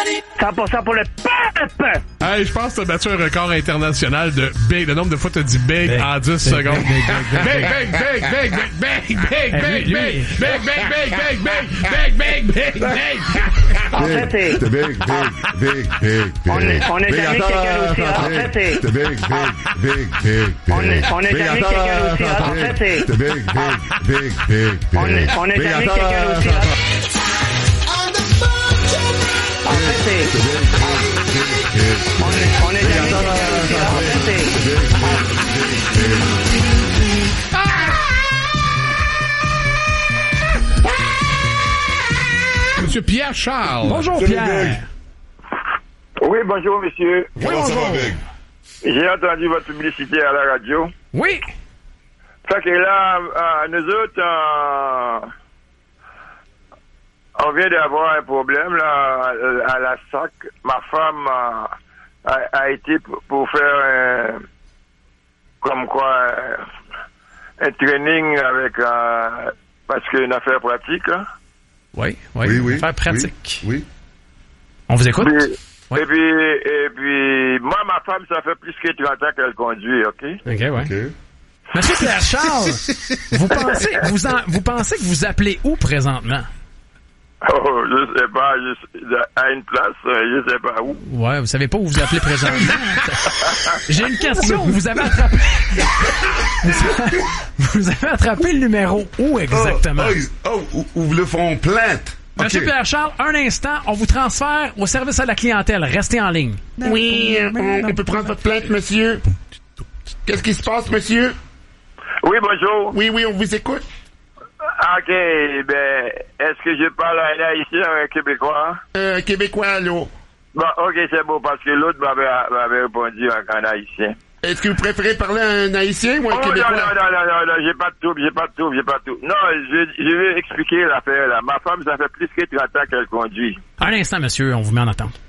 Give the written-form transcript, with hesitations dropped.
100% pour le peuple! Hey, je pense que t'as battu un record international de big. Le nombre de fois t'as dit big en 10 secondes. Big. En fait, c'est... Big. On n'est jamais quelqu'un aussi hot. En fait, c'est... Big. On n'est jamais quelqu'un aussi hot. En fait, c'est... Big. On n'est jamais quelqu'un aussi hot. En fait, c'est... On n'est jamais quelqu'un aussi hot. En fait, c'est... Monsieur Pierre Charles. Bonjour, Pierre. Oui, bonjour, monsieur. Comment ça va, Big? J'ai entendu votre publicité à la radio. Oui. Fait que là, nous autres, on vient d'avoir un problème là à la SAC. Ma femme a été pour faire comme quoi un training avec parce qu'une affaire pratique là. Oui. Faire pratique. Oui. On vous écoute? Et puis, moi, ma femme, ça fait plus que 30 ans qu'elle conduit, OK? OK. Monsieur Pierre Charles, vous pensez que vous appelez où présentement? Oh, je sais pas, à une place, je sais pas où. Ouais, vous savez pas où vous appelez présentement. J'ai une question, vous avez attrapé... vous avez attrapé le numéro où exactement? Où le font plainte. Monsieur Pierre Charles, un instant, on vous transfère au service à la clientèle. Restez en ligne. Oui, on peut prendre votre plainte, monsieur. Qu'est-ce qui se passe, monsieur? Oui, bonjour. Oui, on vous écoute. OK, ben, est-ce que je parle à un Haïtien ou un Québécois? Québécois, là. Bon, OK, c'est beau, parce que l'autre m'avait répondu en Haïtien. Est-ce que vous préférez parler à un Haïtien ou un Québécois? Non, j'ai pas de tout. Non, je vais expliquer l'affaire, là. Ma femme, ça fait plus que 30 ans qu'elle conduit. Un instant, monsieur, on vous met en attente.